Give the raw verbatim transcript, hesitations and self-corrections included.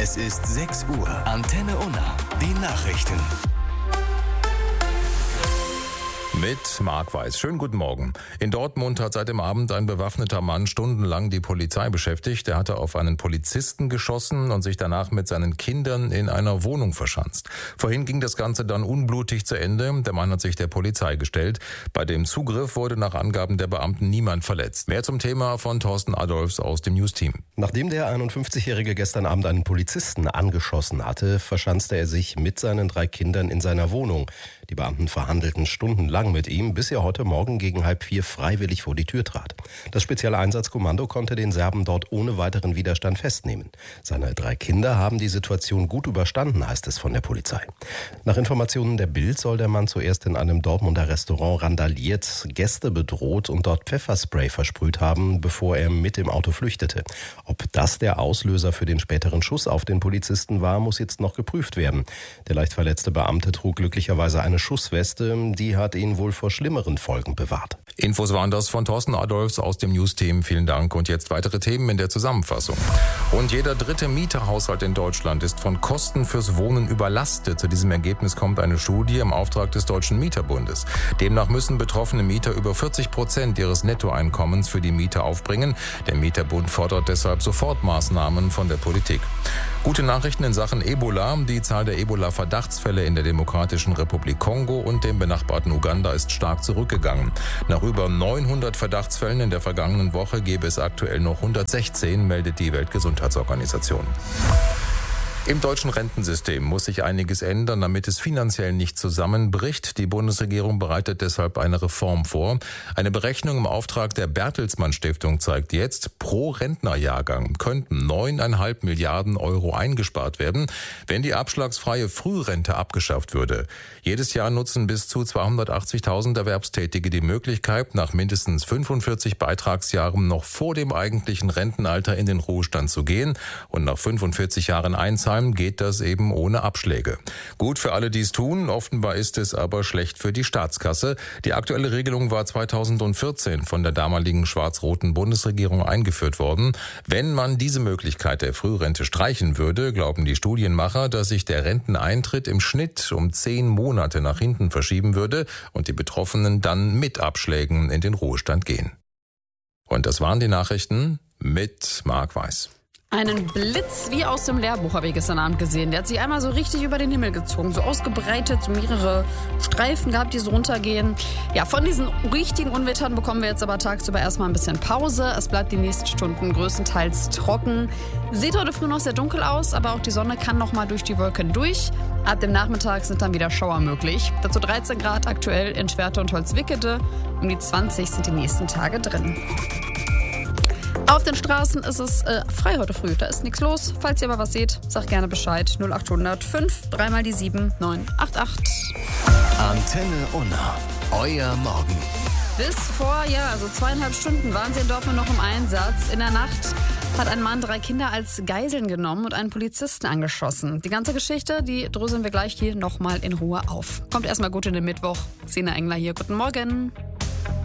Es ist sechs Uhr. Antenne Unna. Die Nachrichten. Mit Marc Weiß. Schönen guten Morgen. In Dortmund hat seit dem Abend ein bewaffneter Mann stundenlang die Polizei beschäftigt. Er hatte auf einen Polizisten geschossen und sich danach mit seinen Kindern in einer Wohnung verschanzt. Vorhin ging das Ganze dann unblutig zu Ende. Der Mann hat sich der Polizei gestellt. Bei dem Zugriff wurde nach Angaben der Beamten niemand verletzt. Mehr zum Thema von Thorsten Adolfs aus dem News-Team. Nachdem der einundfünfzigjährige gestern Abend einen Polizisten angeschossen hatte, verschanzte er sich mit seinen drei Kindern in seiner Wohnung. Die Beamten verhandelten stundenlang mit ihm, bis er heute Morgen gegen halb vier freiwillig vor die Tür trat. Das spezielle Einsatzkommando konnte den Serben dort ohne weiteren Widerstand festnehmen. Seine drei Kinder haben die Situation gut überstanden, heißt es von der Polizei. Nach Informationen der Bild soll der Mann zuerst in einem Dortmunder Restaurant randaliert, Gäste bedroht und dort Pfefferspray versprüht haben, bevor er mit dem Auto flüchtete. Ob das der Auslöser für den späteren Schuss auf den Polizisten war, muss jetzt noch geprüft werden. Der leicht verletzte Beamte trug glücklicherweise eine Schussweste, die hat ihn wohl vor schlimmeren Folgen bewahrt. Infos waren das von Thorsten Adolfs aus dem News-Team. Vielen Dank. Und jetzt weitere Themen in der Zusammenfassung. Rund jeder dritte Mieterhaushalt in Deutschland ist von Kosten fürs Wohnen überlastet. Zu diesem Ergebnis kommt eine Studie im Auftrag des Deutschen Mieterbundes. Demnach müssen betroffene Mieter über vierzig Prozent ihres Nettoeinkommens für die Miete aufbringen. Der Mieterbund fordert deshalb Sofortmaßnahmen von der Politik. Gute Nachrichten in Sachen Ebola. Die Zahl der Ebola-Verdachtsfälle in der Demokratischen Republik Kongo und dem benachbarten Uganda ist stark zurückgegangen. Nach über neunhundert Verdachtsfällen in der vergangenen Woche gäbe es aktuell noch hundertsechzehn, meldet die Weltgesundheitsorganisation. Im deutschen Rentensystem muss sich einiges ändern, damit es finanziell nicht zusammenbricht. Die Bundesregierung bereitet deshalb eine Reform vor. Eine Berechnung im Auftrag der Bertelsmann Stiftung zeigt jetzt, pro Rentnerjahrgang könnten neuneinhalb Milliarden Euro eingespart werden, wenn die abschlagsfreie Frührente abgeschafft würde. Jedes Jahr nutzen bis zu zweihundertachtzigtausend Erwerbstätige die Möglichkeit, nach mindestens fünfundvierzig Beitragsjahren noch vor dem eigentlichen Rentenalter in den Ruhestand zu gehen und nach fünfundvierzig Jahren einzahlen, geht das eben ohne Abschläge. Gut für alle, die es tun, offenbar ist es aber schlecht für die Staatskasse. Die aktuelle Regelung war zweitausendvierzehn von der damaligen schwarz-roten Bundesregierung eingeführt worden. Wenn man diese Möglichkeit der Frührente streichen würde, glauben die Studienmacher, dass sich der Renteneintritt im Schnitt um zehn Monate nach hinten verschieben würde und die Betroffenen dann mit Abschlägen in den Ruhestand gehen. Und das waren die Nachrichten mit Marc Weiß. Einen Blitz wie aus dem Lehrbuch habe ich gestern Abend gesehen. Der hat sich einmal so richtig über den Himmel gezogen, so ausgebreitet, so mehrere Streifen gehabt, die so runtergehen. Ja, von diesen richtigen Unwettern bekommen wir jetzt aber tagsüber erstmal ein bisschen Pause. Es bleibt die nächsten Stunden größtenteils trocken. Sieht heute früh noch sehr dunkel aus, aber auch die Sonne kann noch mal durch die Wolken durch. Ab dem Nachmittag sind dann wieder Schauer möglich. Dazu dreizehn Grad aktuell in Schwerte und Holzwickede. Um die zwanzig sind die nächsten Tage drin. Auf den Straßen ist es äh, frei heute früh, da ist nichts los. Falls ihr aber was seht, sagt gerne Bescheid. null acht hundert fünf, dreimal die sieben, neun acht acht. Antenne Unna, euer Morgen. Bis vor, ja, also zweieinhalb Stunden waren sie in Dortmund noch im Einsatz. In der Nacht hat ein Mann drei Kinder als Geiseln genommen und einen Polizisten angeschossen. Die ganze Geschichte, die dröseln wir gleich hier nochmal in Ruhe auf. Kommt erstmal gut in den Mittwoch. Sina Engler hier, guten Morgen.